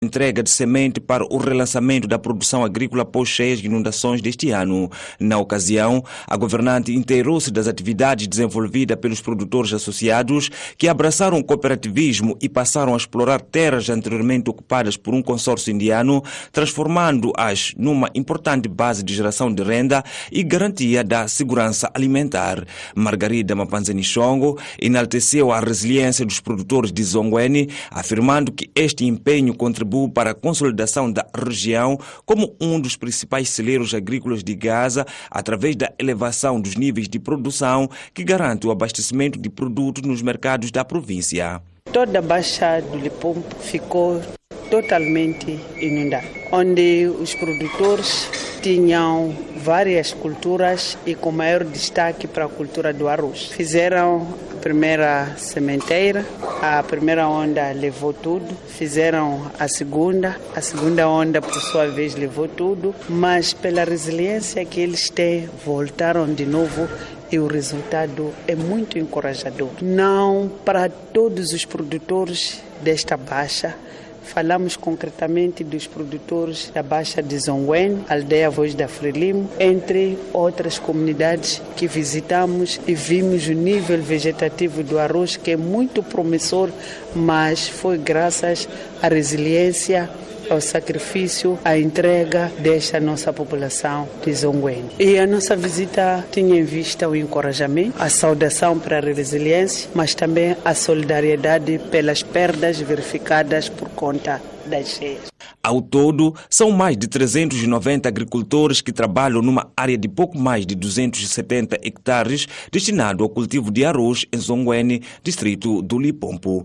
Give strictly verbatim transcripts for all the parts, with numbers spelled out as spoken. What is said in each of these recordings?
entrega de semente para o relançamento da produção agrícola após cheias inundações deste ano. Na ocasião, a governante inteirou-se das atividades desenvolvidas pelos produtores associados que abraçaram o cooperativismo e passaram a explorar terras anteriormente ocupadas por um consórcio indiano, transformando-as numa importante base de geração de renda e garantia da segurança alimentar. Margarida Mapanzeni Chongo enalteceu a resiliência dos produtores de Zongweni, afirmando que este empenho contribui para a consolidação da região como um dos principais celeiros agrícolas de Gaza, através da elevação dos níveis de produção que garante o abastecimento de produtos nos mercados da província. Toda a Baixa do Limpopo ficou totalmente inundada, onde os produtores tinham várias culturas e com maior destaque para a cultura do arroz. Fizeram a primeira sementeira, a primeira onda levou tudo, fizeram a segunda, a segunda onda por sua vez levou tudo, mas pela resiliência que eles têm, voltaram de novo e o resultado é muito encorajador. Não para todos os produtores desta baixa. Falamos concretamente dos produtores da Baixa de Zongweni, Aldeia Voz da Frelimo, entre outras comunidades que visitamos e vimos o nível vegetativo do arroz, que é muito promissor, mas foi graças à resiliência, ao sacrifício, à entrega desta nossa população de Zongweni. E a nossa visita tinha em vista o encorajamento, a saudação para a resiliência, mas também a solidariedade pelas perdas verificadas por conta das cheias. Ao todo, são mais de trezentos e noventa agricultores que trabalham numa área de pouco mais de duzentos e setenta hectares destinado ao cultivo de arroz em Zongweni, distrito do Limpopo.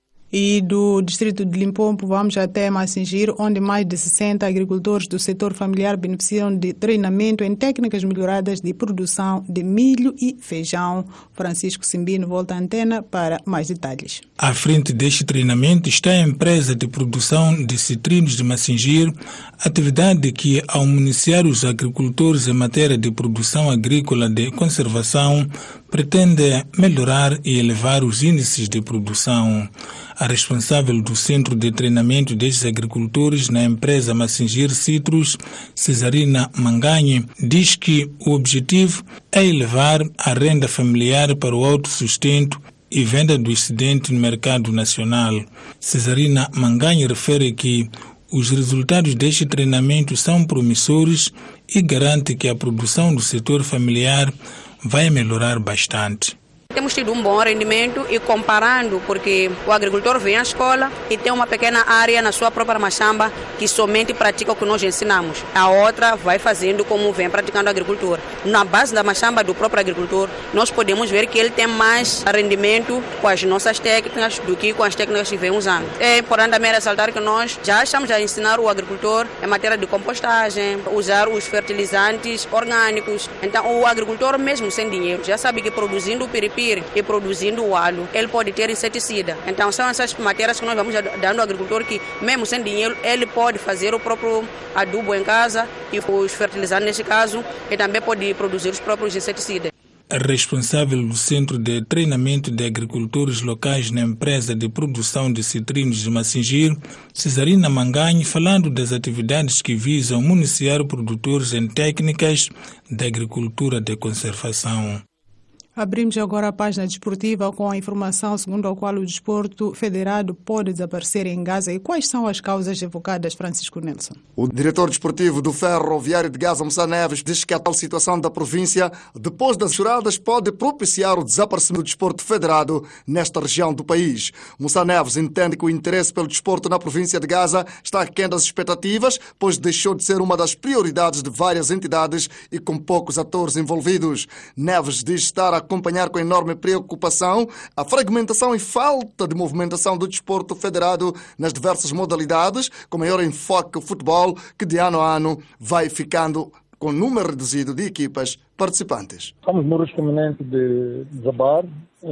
E do distrito de Limpopo vamos até Massingir, onde mais de sessenta agricultores do setor familiar beneficiam de treinamento em técnicas melhoradas de produção de milho e feijão. Francisco Simbino volta à antena para mais detalhes. À frente deste treinamento está a empresa de produção de citrinos de Massingir, atividade que, ao municiar os agricultores em matéria de produção agrícola de conservação, pretende melhorar e elevar os índices de produção. A responsável do Centro de Treinamento destes agricultores na empresa Massingir Citrus, Cesarina Manganhe, diz que o objetivo é elevar a renda familiar para o autossustento e venda do excedente no mercado nacional. Cesarina Manganhe refere que os resultados deste treinamento são promissores e garante que a produção do setor familiar vai melhorar bastante. Temos tido um bom rendimento e comparando, porque o agricultor vem à escola e tem uma pequena área na sua própria machamba que somente pratica o que nós ensinamos. A outra vai fazendo como vem praticando a agricultura. Na base da machamba do próprio agricultor, nós podemos ver que ele tem mais rendimento com as nossas técnicas do que com as técnicas que vem usando. É importante também ressaltar que nós já estamos a ensinar o agricultor em matéria de compostagem, usar os fertilizantes orgânicos. Então o agricultor mesmo sem dinheiro já sabe que produzindo o piripiri e produzindo o alho, ele pode ter inseticida. Então são essas matérias que nós vamos dando ao agricultor que, mesmo sem dinheiro, ele pode fazer o próprio adubo em casa e os fertilizantes nesse caso, e também pode produzir os próprios inseticidas. A responsável do Centro de Treinamento de Agricultores Locais na empresa de produção de citrinos de Massingir, Cesarina Manganhe, falando das atividades que visam municiar produtores em técnicas de agricultura de conservação. Abrimos agora a página desportiva com a informação segundo a qual o desporto federado pode desaparecer em Gaza. E quais são as causas evocadas, Francisco Nelson? O diretor desportivo do Ferroviário de Gaza, Moussa Neves, diz que a tal situação da província, depois das churadas, pode propiciar o desaparecimento do desporto federado nesta região do país. Moussa Neves entende que o interesse pelo desporto na província de Gaza está aquém das expectativas, pois deixou de ser uma das prioridades de várias entidades e com poucos atores envolvidos. Neves diz estar a acompanhar com enorme preocupação a fragmentação e falta de movimentação do desporto federado nas diversas modalidades, com maior enfoque o futebol, que de ano a ano vai ficando com número reduzido de equipas participantes. Estamos no risco iminente de desabar.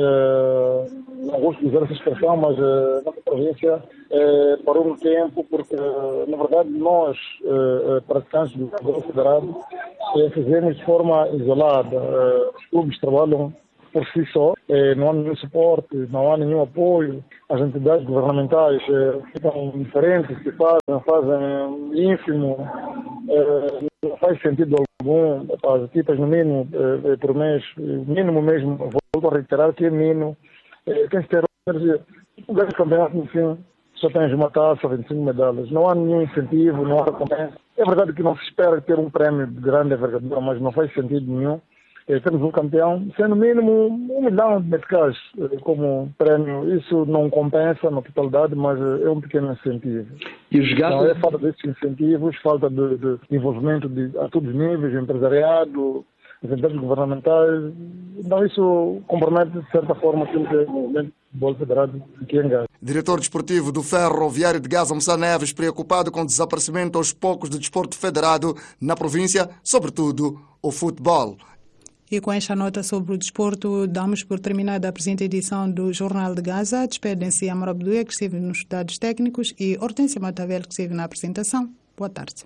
Uh, não gosto de usar essa expressão, mas uh, nossa província uh, parou no tempo porque, uh, na verdade, nós, uh, praticantes do futebol federado, uh, fizemos de forma isolada. Uh, os clubes trabalham por si só. Eh, não há nenhum suporte, não há nenhum apoio. As entidades governamentais eh, ficam diferentes, se fazem, fazem ínfimo. Eh, não faz sentido algum. As equipas, no mínimo, eh, por mês, mínimo mesmo, volto a reiterar que é mínimo. Eh, quem se ter energia, o grande campeonato, no fim, só tens uma taça, vinte e cinco medalhas. Não há nenhum incentivo, não há recompensa. É verdade que não se espera ter um prémio de grande envergadura, mas não faz sentido nenhum. Eh, temos um campeão, sendo mínimo um milhão de meticais eh, como prémio. Isso não compensa na totalidade, mas eh, é um pequeno incentivo. E os gastos? Então, é falta desses incentivos, falta de, de envolvimento de, a todos os níveis, empresariado, entidades governamentais. Então isso compromete, de certa forma, aquilo que é o movimento de futebol federado aqui em Gaza. Diretor desportivo do Ferroviário de Gaza, Moussa Neves, preocupado com o desaparecimento aos poucos do desporto federado na província, sobretudo o futebol. E com esta nota sobre o desporto, damos por terminada a presente edição do Jornal de Gaza. Despedem-se Amor Abduia, que esteve nos dados técnicos, e Hortência Matavel, que esteve na apresentação. Boa tarde.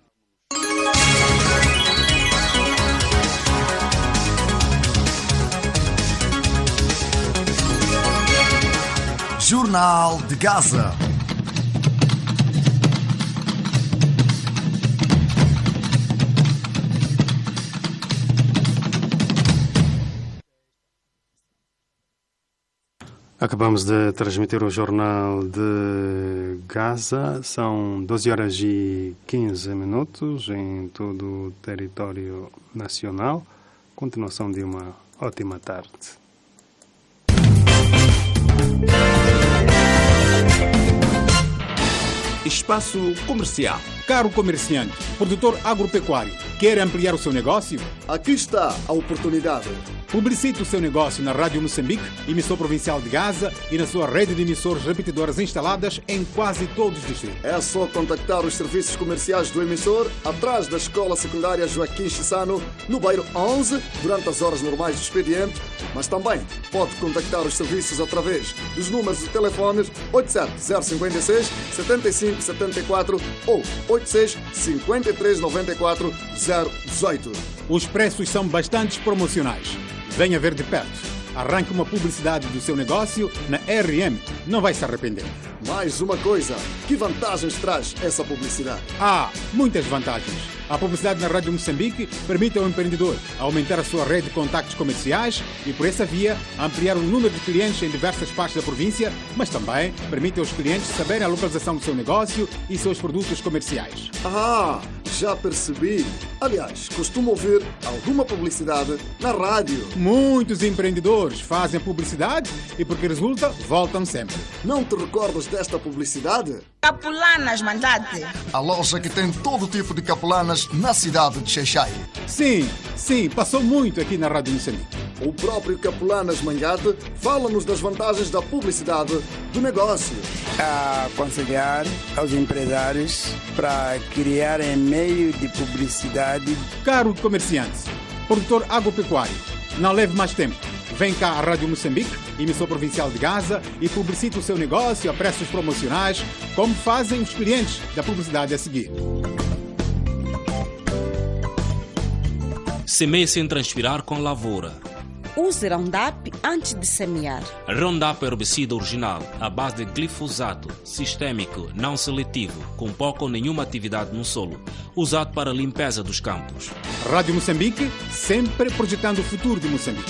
Jornal de Gaza. Acabamos de transmitir o Jornal de Gaza. São doze horas e quinze minutos em todo o território nacional. Continuação de uma ótima tarde. Espaço Comercial. Caro comerciante, produtor agropecuário, quer ampliar o seu negócio? Aqui está a oportunidade. Publicite o seu negócio na Rádio Moçambique, emissor provincial de Gaza, e na sua rede de emissores repetidoras instaladas em quase todos os distritos. É só contactar os serviços comerciais do emissor atrás da Escola Secundária Joaquim Chissano, no bairro onze, durante as horas normais do expediente, mas também pode contactar os serviços através dos números de telefones oito sete zero cinco seis, sete cinco sete quatro ou oito seis cinco três nove quatro zero um oito. Os preços são bastante promocionais. Venha ver de perto. Arranque uma publicidade do seu negócio na R M. Não vai se arrepender. Mais uma coisa. Que vantagens traz essa publicidade? Ah, muitas vantagens. A publicidade na Rádio Moçambique permite ao empreendedor aumentar a sua rede de contactos comerciais e, por essa via, ampliar o número de clientes em diversas partes da província, mas também permite aos clientes saberem a localização do seu negócio e seus produtos comerciais. Ah, já percebi. Aliás, costumo ouvir alguma publicidade na rádio. Muitos empreendedores fazem publicidade e, porque resulta, voltam sempre. Não te recordas desta publicidade? Capulanas, mandate. A loja que tem todo tipo de capulanas na cidade de Xai-Xai. Sim, sim, passou muito aqui na Rádio Moçambique. O próprio Capulanas Mangate fala-nos das vantagens da publicidade do negócio. A aconselhar aos empresários para criarem meio de publicidade. Caro comerciante, produtor agropecuário, não leve mais tempo. Vem cá à Rádio Moçambique, emissor provincial de Gaza, e publicite o seu negócio a preços promocionais, como fazem os clientes da publicidade a seguir. Semeie sem transpirar com lavoura. Use Roundup antes de semear. Roundup é herbicida original, à base de glifosato, sistêmico, não seletivo, com pouca ou nenhuma atividade no solo, usado para a limpeza dos campos. Rádio Moçambique, sempre projetando o futuro de Moçambique.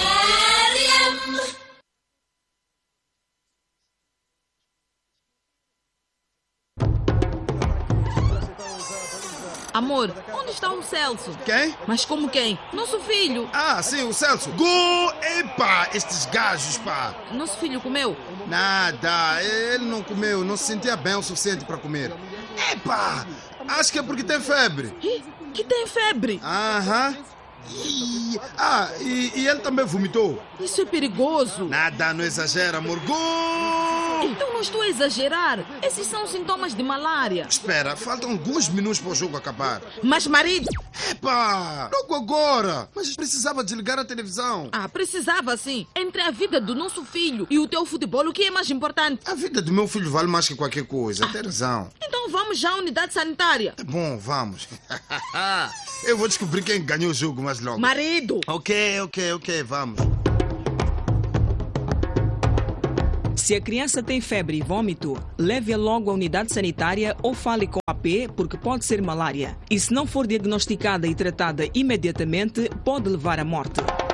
Amor, onde está o Celso? Quem? Mas como quem? Nosso filho. Ah, sim, o Celso. Gol! Epa, estes gajos, pá. Nosso filho comeu? Nada, ele não comeu, não se sentia bem o suficiente para comer. Epa, acho que é porque tem febre. Ih, que tem febre? Aham. E, ah, e, e ele também vomitou. Isso é perigoso. Nada, não exagera, amor. Gol! Então não estou a exagerar. Esses são sintomas de malária. Espera, faltam alguns minutos para o jogo acabar. Mas, marido... Epa, logo agora. Mas precisava desligar a televisão. Ah, precisava sim. Entre a vida do nosso filho e o teu futebol, o que é mais importante? A vida do meu filho vale mais que qualquer coisa, ah, tem razão. Então vamos já à unidade sanitária. É bom, vamos. Eu vou descobrir quem ganhou o jogo mais logo. Marido! Ok, ok, ok, vamos. Se a criança tem febre e vômito, leve-a logo à unidade sanitária ou fale com a P, porque pode ser malária. E se não for diagnosticada e tratada imediatamente, pode levar à morte.